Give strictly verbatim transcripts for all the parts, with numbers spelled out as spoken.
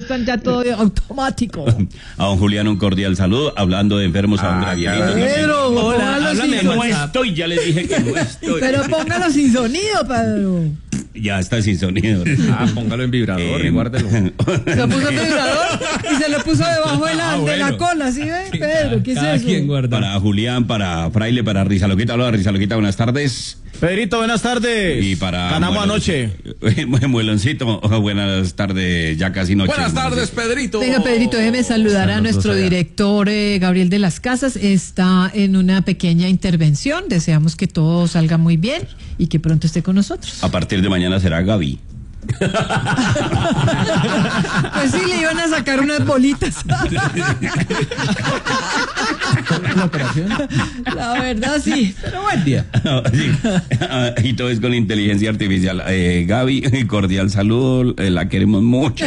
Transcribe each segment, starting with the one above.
están ya todo automático. A don Julián un cordial saludo, hablando de enfermos a un gravielito. Pedro, Hola, háblame, no sin... estoy, ya les dije que no estoy. Pero póngalo sin sonido, Pedro. Ya está sin sonido. Ah, póngalo en vibrador eh, y guárdelo. Se lo puso en vibrador y se lo puso debajo de la, Ah, bueno. de la cola, ¿sí ven? Pedro, ¿qué Cada es eso? quien guarda. Para Julián, para Fraile, para Rizaloquita. Hola, Rizaloquita, buenas tardes. Pedrito, buenas tardes. Y para ganamos Muelon- anoche. Mueloncito, buenas tardes, ya casi noche. Buenas tardes, Pedrito. Venga, Pedrito, déjeme saludar a nuestro director eh, Gabriel de las Casas. Está en una pequeña intervención. Deseamos que todo salga muy bien y que pronto esté con nosotros. A partir de mañana será Gaby. Pues sí, le iban a sacar unas bolitas. ¿La operación? La verdad, sí. Pero buen día. Sí. Y todo es con inteligencia artificial. Eh, Gaby, cordial saludo, eh, la queremos mucho.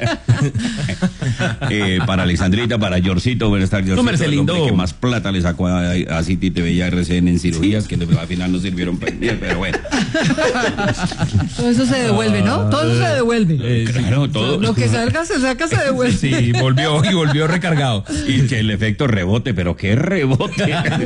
eh, para Alexandrita, para Yorcito, buenas tardes, Yorcito, Merce, el lindo. hombre que más plata le sacó a, a City T V y a R C N en cirugías, que al final no sirvieron para bien, pero bueno. Todo eso se devuelve, ¿no? Todo eso se devuelve. Eh, sí. Claro, todo. Lo que salga, se saca, se devuelve. Sí, volvió y volvió recargado. Y que el efecto rebote, pero qué rebote.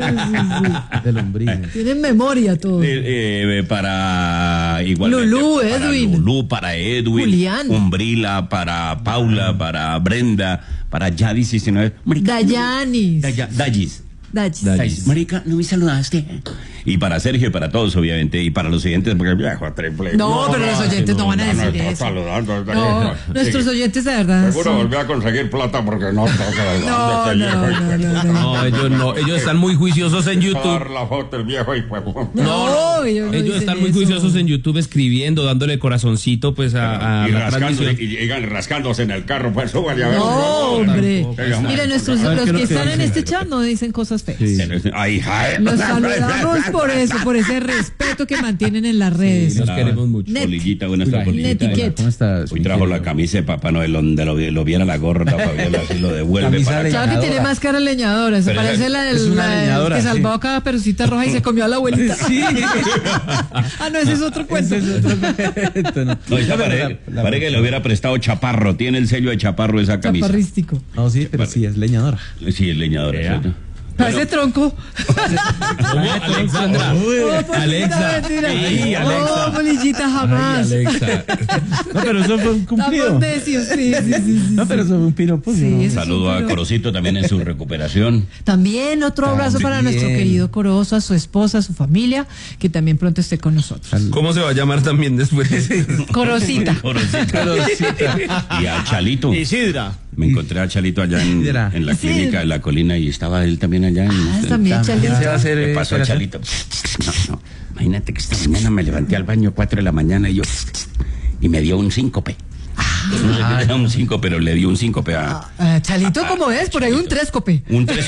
De lombriz. Tienen memoria todo. Eh, eh, para igualmente Lulú, para Edwin. Lulú, para Edwin, Julián. Umbrila, para Paula, para Brenda, para Yadis diecinueve. Marica, Dayanis. Daya- Dayis. Dachis. Dayis. Marica, no me saludaste. Y para Sergio y para todos, obviamente, y para los siguientes, porque viejo triple. No, pero los oyentes no van a decir no, eso. saludando. No, nuestros oyentes de verdad. Seguro son- volví a conseguir plata porque no está No, no, no, no, no. No, ellos no, ellos están muy juiciosos en YouTube. la foto el viejo y pues. No, ellos no Ellos dicen están muy eso. juiciosos en YouTube escribiendo, dándole corazoncito pues a, a y la rascándose, transmisión. y llegan rascándose en el carro, pues súbale a ver. No, hombre. Venga, Mira, nuestros, A ver, los ¿qué que nos están queda? en este chat no dicen cosas feas. Ay, ay. Los saludamos por eso, por ese respeto que mantienen en las redes. Los queremos mucho. Net. Polillita, buenas tardes, Polillita. Netiquette. ¿Cómo estás? Hoy trajo la camisa de Papá Noel donde lo, lo viera la gorra, Fabiola, así lo devuelve Camisa para de acá. Claro que tiene máscara leñadora, se Pero parece esa- la del es una la del leñadora, que sí. salvó a cada perucita roja y se comió a la abuelita. Sí. Ah, no, ese es otro cuento. Ese es otro cuento, ¿no? No, esa La- parece, la- parece que le hubiera prestado Chaparro, tiene el sello de Chaparro esa camisa. Chaparrístico. No, sí, pero sí, es leñadora. Sí, el leñador, ¿cierto? Parece tronco. ¿Cómo? Alexandra. Oh, polillita, Alexa. mentira. Sí, Alexa. Oh, polillita, jamás. Ay, Alexa. No, pero eso fue un cumplido. Estamos necios, sí, sí, sí, sí. No, pero eso fue un piropo. Sí, ¿no? eso es Saludo un a piro- Corocito también en su recuperación. También otro abrazo para También. nuestro querido Corozo, a su esposa, a su familia, que también pronto esté con nosotros. ¿Cómo se va a llamar también después? Corosita. Corocito. Y a Chalito. Isidra. Me encontré a Chalito allá en, Mira. en la Sí. clínica de la colina y estaba él también allá. En, Ah, también, ¿Quién se va a Chalito. hacer? ¿Qué eh, pasó, operación? Chalito? No, no. Imagínate que esta mañana me levanté al baño a cuatro de la mañana y yo y me dio un síncope. No sé qué era un síncope, pero le dio un síncope a Ah, Chalito, ¿cómo es? Por ahí un tréscope. un tres.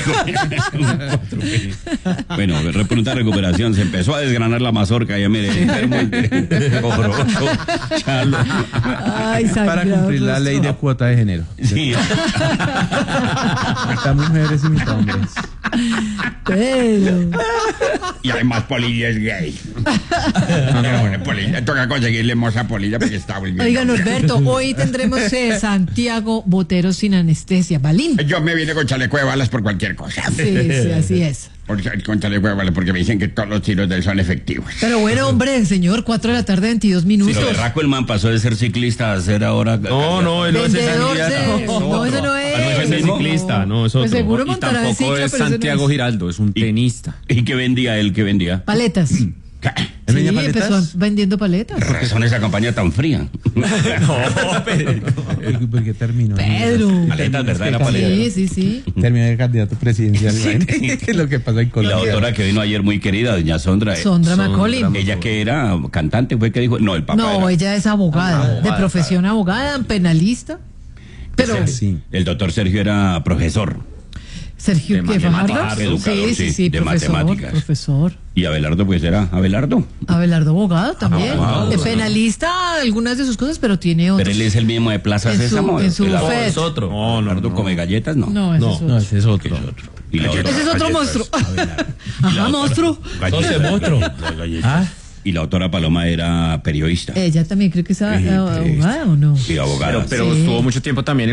Bueno, de pronta recuperación se empezó a desgranar la mazorca, ya me enfermo el Corozo, Chalo. Ay, Para sagrado cumplir la rostro. ley de cuota de género. Sí. Mitad mujeres y mitad hombres. Pero... Y además Polilla es gay. No, no, Polilla, toca conseguirle moza a Polilla porque está muy bien. Oiga, Norberto, hoy tendremos eh, Santiago Botero sin anestesia. Balín. Yo me vine con chaleco de balas por cualquier cosa. Sí, sí, así es. Por- Con chaleco de balas porque me dicen que todos los tiros de él son efectivos. Pero bueno, hombre, señor, cuatro de la tarde, veintidós Si minutos. lo berraco el man pasó de ser ciclista a ser ahora. No, no, él no es Vendedor ese de- no, ese no Ah, no es es. ese ciclista, no, es Pues otro. seguro Y montará en tampoco cicla, es pero ese no Santiago es. Giraldo, es un tenista. ¿Y qué vendía él? ¿Qué vendía? Paletas. Sí, ¿Él vendía paletas? empezó vendiendo paletas. ¿Por qué son esa campaña tan fría? ¿Por qué terminó? Pedro. Paletas, ¿verdad? Era paleta. Sí, sí, sí. Terminó de candidato presidencial. ¿Qué es lo que pasó en Y la Colombia? doctora que vino ayer muy querida, doña Sondra. eh, Sondra Macaulay. Ella que era cantante, fue que dijo. No, el papá. No, era- ella es abogada, Abogada, de profesión abogada, penalista. Pero Sí. El doctor Sergio era profesor. Sergio, De ¿qué matemáticas, Fajardo? educador, Sí, sí, sí, sí, de profesor, matemáticas. profesor. Y Abelardo, pues era Abelardo. Abelardo abogado también. Abogado, de sí. penalista, algunas de sus cosas, pero tiene otros. Pero él es el mismo de Plaza En su- Sésamo. en su el- bufet. No, es otro. No, Abelardo come galletas, no. No, ese No, es otro. No, ese es otro. Y la otra- Ese es otro galletas, monstruo. Abelardo. Y la Ajá, otra- monstruo. galletas, Ese monstruo. las galletas. Ah, Y la autora Paloma era periodista. Ella también creo que es Sí, abogada, ¿o no? Y abogada. Pero, pero Sí. estuvo mucho tiempo también en